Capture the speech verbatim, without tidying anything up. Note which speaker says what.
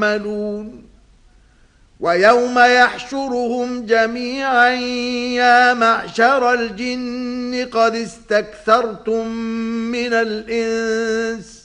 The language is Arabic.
Speaker 1: يعملون ويوم يحشرهم جميعا يا معشر الجن قد استكثرتم من الإنس